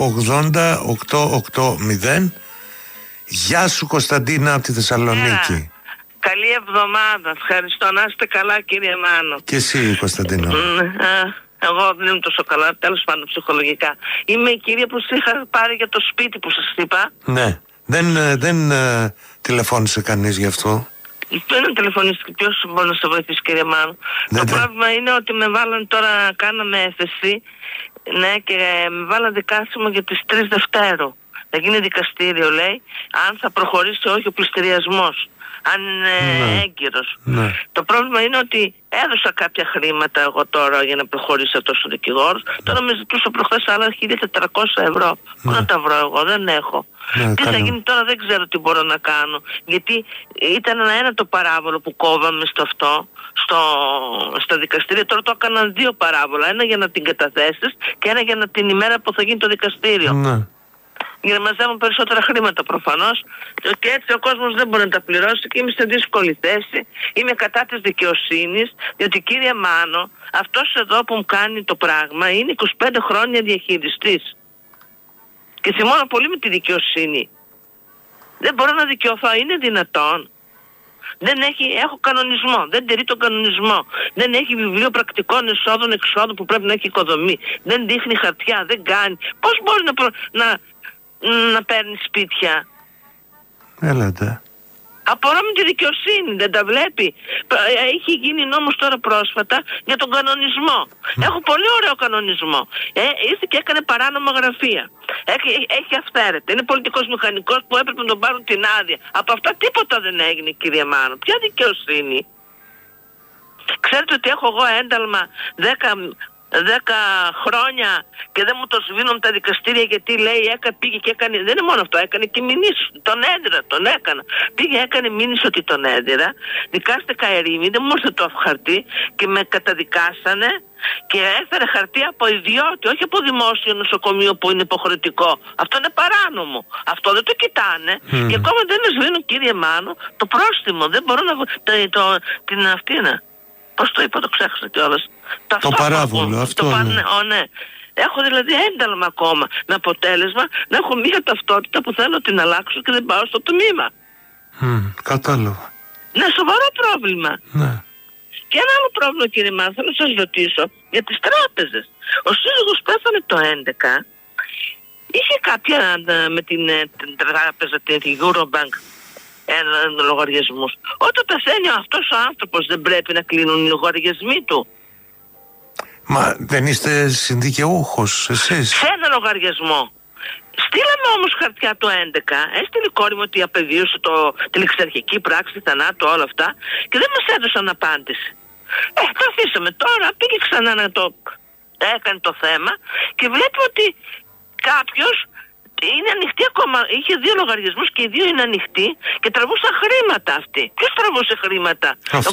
80-880. Γεια σου Κωνσταντίνα από τη Θεσσαλονίκη. Καλή εβδομάδα. Ευχαριστώ. Να είστε καλά, κύριε Μάνο. Και εσύ, Κωνσταντίνα. Εγώ δεν είμαι τόσο καλά, τέλος πάντων ψυχολογικά. Είμαι η κυρία που σας είχα πάρει για το σπίτι που σας είπα. Ναι. Δεν τηλεφώνησε κανείς γι' αυτό. Δεν τηλεφωνήσει. Ποιος μπορεί να σε βοηθήσει, κύριε Μάνο? Το πρόβλημα είναι ότι με βάλαν τώρα, κάναμε έφεση. Ναι, και με βάλαν δικάσιμο για τις 3 Δευτέρου. Θα γίνει δικαστήριο, λέει, αν θα προχωρήσει όχι ο πληστηριασμός, αν είναι έγκυρος. Ναι. Το πρόβλημα είναι ότι έδωσα κάποια χρήματα εγώ τώρα για να προχωρήσει αυτό ο δικηγόρος. Τώρα με ζητούσε προχθές άλλα 1.400 ευρώ. Πού να τα βρω εγώ, δεν έχω. Τι θα γίνει τώρα, δεν ξέρω τι μπορώ να κάνω. Γιατί ήταν ένα το παράβολο που κόβαμε στο δικαστήριο. Τώρα το έκαναν 2 παράβολα. Ένα για να την καταθέσεις και ένα για την ημέρα που θα γίνει το δικαστήριο. Ναι. Για να μαζεύουν περισσότερα χρήματα προφανώς, και έτσι ο κόσμος δεν μπορεί να τα πληρώσει και είμαι σε δύσκολη θέση. Είμαι κατά της δικαιοσύνης, διότι κύριε Μάνο, αυτός εδώ που μου κάνει το πράγμα είναι 25 χρόνια διαχειριστής και θυμώνω πολύ με τη δικαιοσύνη. Δεν μπορώ να δικαιωθώ, είναι δυνατόν? Έχω κανονισμό, δεν τηρεί τον κανονισμό. Δεν έχει βιβλίο πρακτικών εσόδων-εξόδων που πρέπει να έχει οικοδομή. Δεν δείχνει χαρτιά, δεν κάνει. Πώς μπορεί να παίρνει σπίτια? Έλατε. Απορώ με τη δικαιοσύνη, δεν τα βλέπει. Έχει γίνει νόμος τώρα πρόσφατα για τον κανονισμό. Έχω πολύ ωραίο κανονισμό. Ήρθε και έκανε παράνομα γραφεία. Έχει αυθαίρετα. Είναι πολιτικός μηχανικός που έπρεπε να τον πάρουν την άδεια. Από αυτά τίποτα δεν έγινε, κύριε Μάνο. Ποια δικαιοσύνη? Ξέρετε ότι έχω εγώ ένταλμα 10 χρόνια και δεν μου το σβήνουν τα δικαστήρια, γιατί λέει πήγε και έκανε, δεν είναι μόνο αυτό, έκανε και μηνύσεις, τον έδιρα, τον έκανα. Πήγε, έκανε μήνυση ότι τον έδιρα, δικάστηκα ερήμη, δεν μου ήρθε το χαρτί και με καταδικάσανε και έφερε χαρτί από ιδιώτη, όχι από δημόσιο νοσοκομείο που είναι υποχρεωτικό. Αυτό είναι παράνομο. Αυτό δεν το κοιτάνε και ακόμα δεν με σβήνουν, κύριε Μάνο, το πρόστιμο. Δεν μπορώ να την αυτή είναι. Πώς το είπα, το ξέχασα κιόλας. Το παράβολο, αυτό ναι. Έχω δηλαδή ένταλμα ακόμα. Με αποτέλεσμα να έχω μία ταυτότητα που θέλω να την αλλάξω και δεν πάω στο τμήμα. Κατάλαβα. Ναι, σοβαρό πρόβλημα. Ναι. Και ένα άλλο πρόβλημα, κύριε Μάνο, θέλω να σας ρωτήσω για τις τράπεζες. Ο σύζυγος πέθανε το 2011. Είχε κάποια με την τράπεζα, την Eurobank, λογαριασμούς. Όταν πεθαίνει αυτός ο άνθρωπος, δεν πρέπει να κλείνουν οι λογαριασμοί του? Μα δεν είστε συνδικαιούχος εσείς? Σε ένα λογαριασμό. Στείλαμε όμως χαρτιά το 2011. Έστειλε η κόρη μου ότι απεβίωσε τη ληξιαρχική πράξη, θανάτου, όλα αυτά, και δεν μας έδωσαν απάντηση. Το αφήσαμε. Τώρα πήγε ξανά να το έκανε το θέμα και βλέπει ότι κάποιος είναι ανοιχτή ακόμα. Είχε 2 λογαριασμούς και οι 2 είναι ανοιχτοί και τραβούσαν χρήματα αυτοί. Ποιος τραβούσε χρήματα?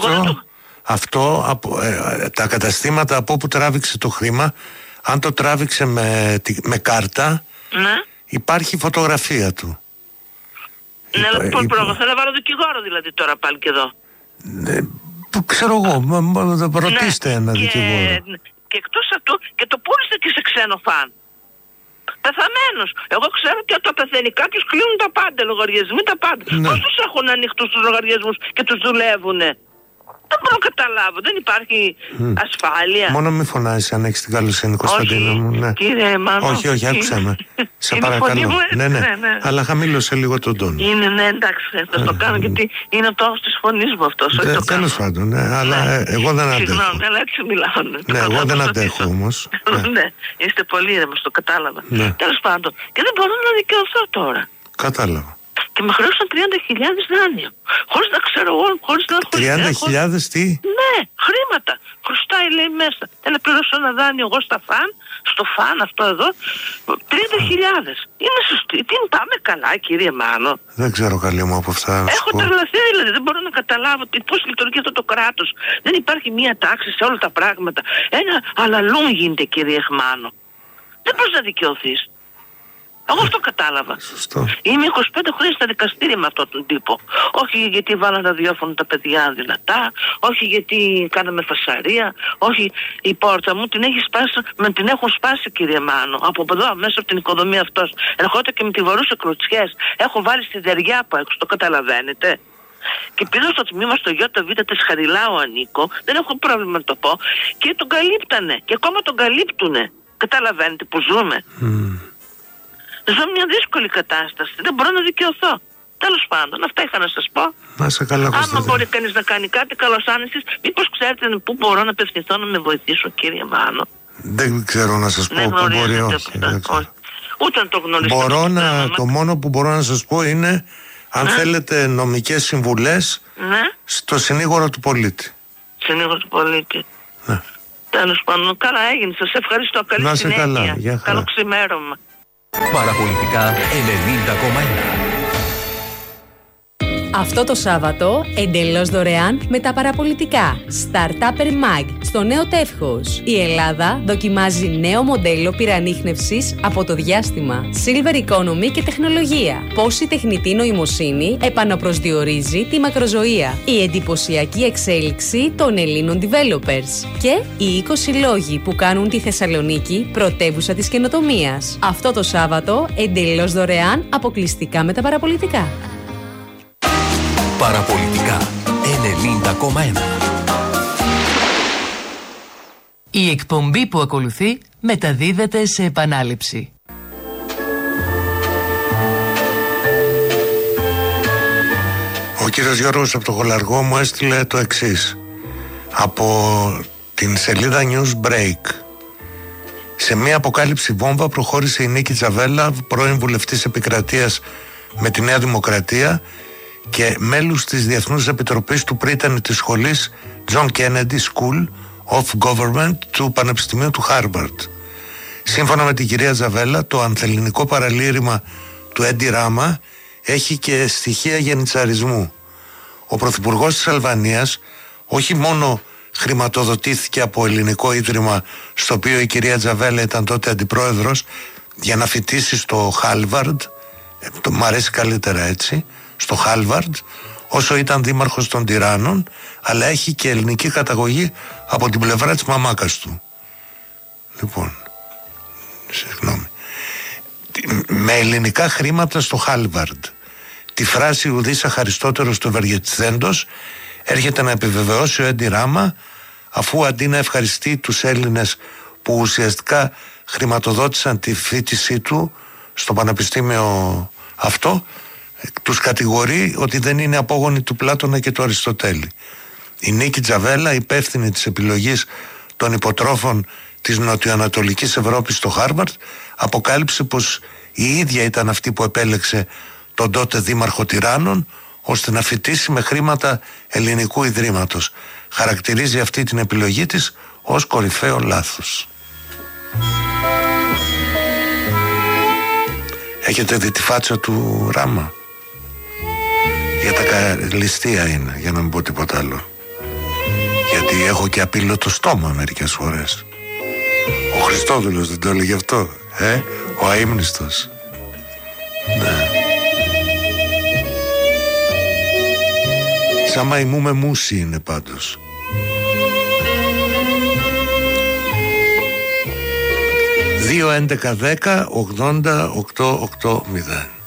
Αυτό τα καταστήματα από όπου τράβηξε το χρήμα, αν το τράβηξε με κάρτα, ναι, υπάρχει φωτογραφία του. Ναι, αλλά πώς θα να βάλω δικηγόρο δηλαδή τώρα πάλι και εδώ? Ξέρω εγώ, ρωτήστε ένα δικηγόρο. Και εκτός αυτού και το πούλησε και σε ξένο φαν. Πεθαμένος. Εγώ ξέρω ότι όταν πεθαίνει κάποιος κλείνουν τα πάντα, λογαριασμοί, τα πάντα. Ναι. Πώς τους έχουν ανοιχτούς τους λογαριασμούς και τους δουλεύουνε? Δεν μπορώ να καταλάβω. Δεν υπάρχει ασφάλεια. Μόνο μη φωνάζεις αν έχεις την καλοσύνη, Κωνσταντίνα μου. Ναι. Κύριε Μάνο. Όχι, άκουσα με. Σε παρακαλώ. Ναι. Αλλά χαμήλωσε λίγο τον τόνο. Ναι, εντάξει, θα το κάνω γιατί είναι ο τόνος της φωνής μου αυτός. Τέλος πάντων, ναι, αλλά εγώ δεν αντέχω. Συγγνώμη, αλλά έτσι μιλάω. Ναι, εγώ δεν αντέχω όμως. Ναι, είστε πολύ ήρεμος, το κατάλαβα. Τέλος πάντων. Και δεν μπορώ να δικαιωθώ τώρα. Κατάλαβα. Και με χρέωσαν 30.000 δάνειο. Χωρίς να ξέρω εγώ, χωρίς να έχω 30.000 τι? Ναι, χρήματα. Χρωστάει, λέει, μέσα. Ένα πληρώσω ένα δάνειο εγώ στο φαν αυτό εδώ. 30.000. Είναι σωστή. Τι πάμε καλά, κύριε Μάνο? Δεν ξέρω, καλή μου, από αυτά. Έχω τρελαθεί, δηλαδή. Δεν μπορώ να καταλάβω πώς λειτουργεί αυτό το κράτος. Δεν υπάρχει μία τάξη σε όλα τα πράγματα. Ένα αλαλούμ γίνεται, κύριε Μάνο. Δεν μπορείς να δικαιωθείς. Εγώ αυτό κατάλαβα. Σωστό. Είμαι 25 χρόνια στα δικαστήρια με αυτόν τον τύπο. Όχι γιατί βάλαν ραδιόφωνο τα παιδιά δυνατά, όχι γιατί κάναμε φασαρία, όχι η πόρτα μου την έχουν σπάσει, κύριε Μάνο. Από εδώ, μέσα από την οικοδομία αυτός. Ερχόταν και με τη βαρούσε κλωτσιές. Έχω βάλει στη δεριά από έξω, το καταλαβαίνετε. Και πήγα στο τμήμα στο ΙΒ της Χαριλάου ανήκω, δεν έχω πρόβλημα να το πω, και τον καλύπτανε. Και ακόμα τον καλύπτουνε. Καταλαβαίνετε που ζούμε. Ζω μια δύσκολη κατάσταση. Δεν μπορώ να δικαιωθώ. Τέλος πάντων, αυτά είχα να σας πω. Να σε καλά, άμα μπορεί κανείς να κάνει κάτι, καλώς άνεσης. Μήπως ξέρετε πού μπορώ να απευθυνθώ να με βοηθήσω, κύριε Μάνο? Δεν ξέρω να σας πω πού μπορεί, όχι. Ούτε να το γνωρίζω. Το μόνο που μπορώ να σας πω είναι, αν θέλετε νομικές συμβουλές, στο συνήγορο του πολίτη. Συνήγορο του πολίτη. Ναι. Τέλος πάντων, καλά έγινε. Σας ευχαριστώ. Καλή συνέχεια. Καλό ξημέρωμα. Παραπολιτικά 90,1. Αυτό το Σάββατο, εντελώς δωρεάν με τα παραπολιτικά. Startupper Mag, στο νέο τεύχος. Η Ελλάδα δοκιμάζει νέο μοντέλο πυρανίχνευσης από το διάστημα. Silver Economy και τεχνολογία. Πώς η τεχνητή νοημοσύνη επαναπροσδιορίζει τη μακροζωία. Η εντυπωσιακή εξέλιξη των Ελλήνων developers. Και οι 20 λόγοι που κάνουν τη Θεσσαλονίκη πρωτεύουσα της καινοτομίας. Αυτό το Σάββατο, εντελώς δωρεάν, αποκλειστικά με τα παραπολιτικά. Παραπολιτικά 90,1. Η εκπομπή που ακολουθεί μεταδίδεται σε επανάληψη. Ο κύριος Γιώργος από το Χολαργό μου έστειλε το εξής. Από την σελίδα News Break. Σε μια αποκάλυψη βόμβα προχώρησε η Νίκη Τζαβέλα, πρώην βουλευτής επικρατείας με τη Νέα Δημοκρατία και μέλους της Διεθνούς Επιτροπής του Πρίτανη της σχολής John Kennedy School of Government του Πανεπιστημίου του Χάρβαρντ. Σύμφωνα με την κυρία Τζαβέλα, το ανθελληνικό παραλήρημα του Έντι Ράμα έχει και στοιχεία γενιτσαρισμού. Ο πρωθυπουργός της Αλβανίας όχι μόνο χρηματοδοτήθηκε από ελληνικό ίδρυμα, στο οποίο η κυρία Τζαβέλα ήταν τότε αντιπρόεδρος, για να φοιτήσει στο Χάρβαρντ, μ' αρέσει καλύτερα έτσι, στο Χάρβαρντ, όσο ήταν δήμαρχος των Τυράννων, αλλά έχει και ελληνική καταγωγή από την πλευρά της μαμάκας του. Λοιπόν, συγγνώμη. Με ελληνικά χρήματα στο Χάρβαρντ. Τη φράση «ουδής αχαριστότερος του ευεργετηθέντος» έρχεται να επιβεβαιώσει ο Έντι Ράμα, αφού αντί να ευχαριστεί τους Έλληνες που ουσιαστικά χρηματοδότησαν τη φοιτησή του στο πανεπιστήμιο αυτό, τους κατηγορεί ότι δεν είναι απόγονοι του Πλάτωνα και του Αριστοτέλη. Η Νίκη Τζαβέλα, υπεύθυνη της επιλογής των υποτρόφων της νοτιοανατολικής Ευρώπης στο Χάρβαρντ, αποκάλυψε πως η ίδια ήταν αυτή που επέλεξε τον τότε δήμαρχο Τυράννων ώστε να φοιτήσει με χρήματα ελληνικού ιδρύματος. Χαρακτηρίζει αυτή την επιλογή της ως κορυφαίο λάθος. Έχετε δει τη φάτσα του Ράμα? Για τα ληστεία είναι, για να μην πω τίποτα άλλο. Γιατί έχω και απειλωτό στόμα μερικές φορές. Ο Χριστόδουλος δεν το έλεγε αυτό, ο αείμνηστος. Ναι. Σαν μαϊμού με μουσι είναι πάντως. 2-11-10-80-8-8-0.